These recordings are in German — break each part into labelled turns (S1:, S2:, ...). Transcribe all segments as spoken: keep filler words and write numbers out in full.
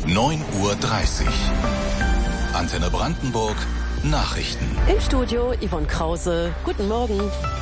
S1: neun Uhr dreißig. Antenne Brandenburg, Nachrichten.
S2: Im Studio Yvonne Krause. Guten Morgen.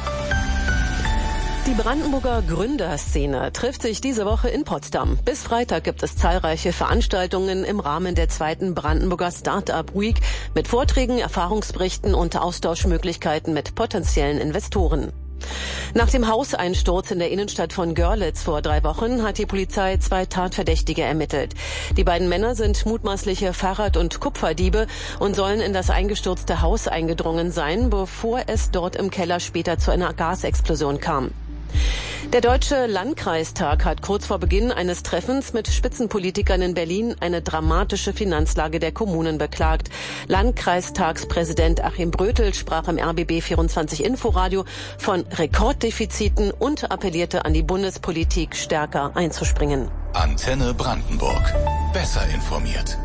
S2: Die Brandenburger Gründerszene trifft sich diese Woche in Potsdam. Bis Freitag gibt es zahlreiche Veranstaltungen im Rahmen der zweiten Brandenburger Start-up Week mit Vorträgen, Erfahrungsberichten und Austauschmöglichkeiten mit potenziellen Investoren. Nach dem Hauseinsturz in der Innenstadt von Görlitz vor drei Wochen hat die Polizei zwei Tatverdächtige ermittelt. Die beiden Männer sind mutmaßliche Fahrrad- und Kupferdiebe und sollen in das eingestürzte Haus eingedrungen sein, bevor es dort im Keller später zu einer Gasexplosion kam. Der Deutsche Landkreistag hat kurz vor Beginn eines Treffens mit Spitzenpolitikern in Berlin eine dramatische Finanzlage der Kommunen beklagt. Landkreistagspräsident Achim Brötel sprach im R B B vierundzwanzig Inforadio von Rekorddefiziten und appellierte an die Bundespolitik, stärker einzuspringen.
S1: Antenne Brandenburg. Besser informiert.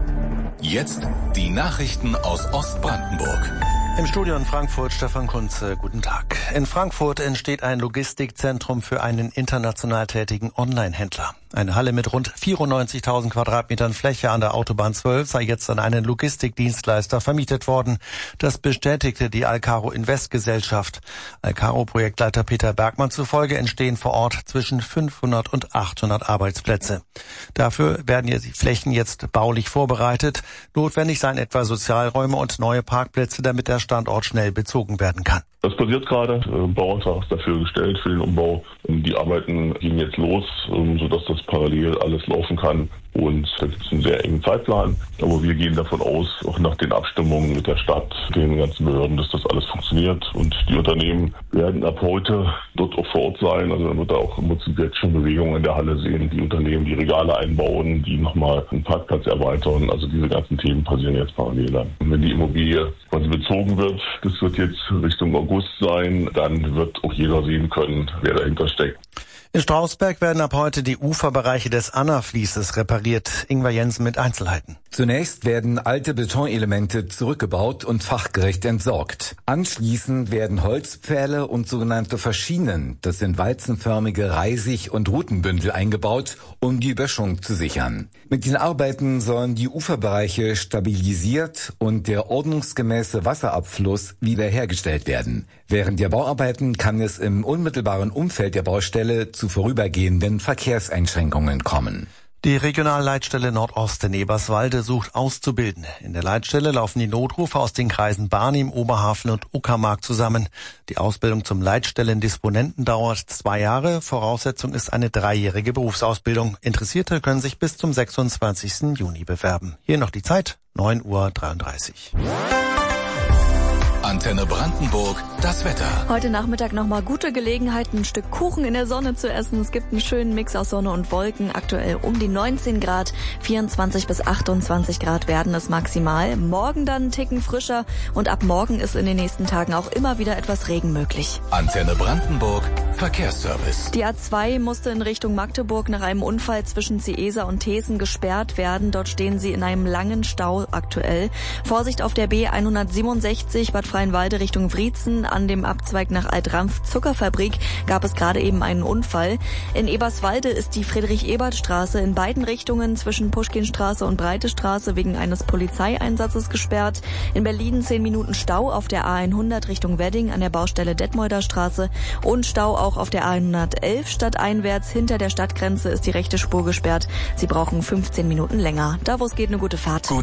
S1: Jetzt die Nachrichten aus Ostbrandenburg.
S3: Im Studio in Frankfurt, Stefan Kunze, guten Tag. In Frankfurt entsteht ein Logistikzentrum für einen international tätigen Online-Händler. Eine Halle mit rund vierundneunzigtausend Quadratmetern Fläche an der Autobahn zwölf sei jetzt an einen Logistikdienstleister vermietet worden. Das bestätigte die Alcaro Invest Gesellschaft. Alcaro-Projektleiter Peter Bergmann zufolge entstehen vor Ort zwischen fünfhundert und achthundert Arbeitsplätze. Dafür werden die Flächen jetzt baulich vorbereitet. Notwendig seien etwa Sozialräume und neue Parkplätze, damit der Standort schnell bezogen werden kann.
S4: Das passiert gerade. Bauantrag ist dafür gestellt für den Umbau. Die Arbeiten gehen jetzt los, sodass das parallel alles laufen kann. Und da gibt es einen sehr engen Zeitplan. Aber wir gehen davon aus, auch nach den Abstimmungen mit der Stadt, den ganzen Behörden, dass das alles funktioniert. Und die Unternehmen werden ab heute dort auch vor Ort sein. Also man wird da auch im Prinzip jetzt schon Bewegungen in der Halle sehen. Die Unternehmen, die Regale einbauen, die nochmal einen Parkplatz erweitern. Also diese ganzen Themen passieren jetzt parallel dann. Wenn die Immobilie quasi bezogen wird, das wird jetzt Richtung August sein, dann wird auch jeder sehen können, wer dahinter steckt.
S3: In Strausberg werden ab heute die Uferbereiche des Anna-Fließes repariert. Ingwer Jensen mit Einzelheiten.
S5: Zunächst werden alte Betonelemente zurückgebaut und fachgerecht entsorgt. Anschließend werden Holzpfähle und sogenannte Faschinen, das sind walzenförmige Reisig- und Routenbündel, eingebaut, um die Böschung zu sichern. Mit den Arbeiten sollen die Uferbereiche stabilisiert und der ordnungsgemäße Wasserabfluss wiederhergestellt werden. Während der Bauarbeiten kann es im unmittelbaren Umfeld der Baustelle zu vorübergehenden Verkehrseinschränkungen kommen.
S3: Die Regionalleitstelle Nordost in Eberswalde sucht Auszubildende. In der Leitstelle laufen die Notrufe aus den Kreisen Barnim, Oberhavel und Uckermark zusammen. Die Ausbildung zum Leitstellendisponenten dauert zwei Jahre. Voraussetzung ist eine dreijährige Berufsausbildung. Interessierte können sich bis zum sechsundzwanzigsten Juni bewerben. Hier noch die Zeit, neun Uhr dreiunddreißig.
S1: Antenne Brandenburg, das Wetter.
S6: Heute Nachmittag nochmal gute Gelegenheit, ein Stück Kuchen in der Sonne zu essen. Es gibt einen schönen Mix aus Sonne und Wolken. Aktuell um die neunzehn Grad, vierundzwanzig bis achtundzwanzig Grad werden es maximal. Morgen dann einen Ticken frischer und ab morgen ist in den nächsten Tagen auch immer wieder etwas Regen möglich.
S1: Antenne Brandenburg, Verkehrsservice.
S6: Die A zwei musste in Richtung Magdeburg nach einem Unfall zwischen Ciesa und Thesen gesperrt werden. Dort stehen sie in einem langen Stau aktuell. Vorsicht auf der B hundertsiebenundsechzig Bad Freienwalde Richtung Wriezen. An dem Abzweig nach Altrampf Zuckerfabrik gab es gerade eben einen Unfall. In Eberswalde ist die Friedrich-Ebert-Straße in beiden Richtungen zwischen Puschkinstraße und Breitestraße wegen eines Polizeieinsatzes gesperrt. In Berlin zehn Minuten Stau auf der A hundert Richtung Wedding an der Baustelle Detmolder Straße und Stau auch auf der A hundertelf stadteinwärts. Hinter der Stadtgrenze ist die rechte Spur gesperrt. Sie brauchen fünfzehn Minuten länger. Da, wo es geht, eine gute Fahrt.